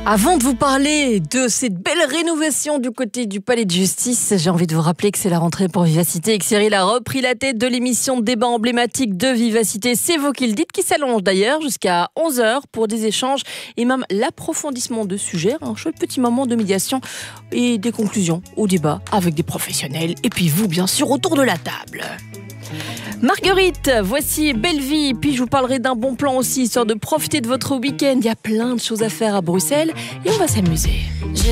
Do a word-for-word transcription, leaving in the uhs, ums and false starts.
Avant de vous parler de cette belle rénovation du côté du Palais de Justice, j'ai envie de vous rappeler que c'est la rentrée pour Vivacité et que Cyril a repris la tête de l'émission de débat emblématique de Vivacité. C'est vous qui le dites, qui s'allonge d'ailleurs jusqu'à onze heures pour des échanges et même l'approfondissement de sujets. Un chouette petit moment de médiation et des conclusions au débat avec des professionnels. Et puis vous, bien sûr, autour de la table. Marguerite, voici Belle Vie, puis je vous parlerai d'un bon plan aussi, histoire de profiter de votre week-end. Il y a plein de choses à faire à Bruxelles et on va s'amuser.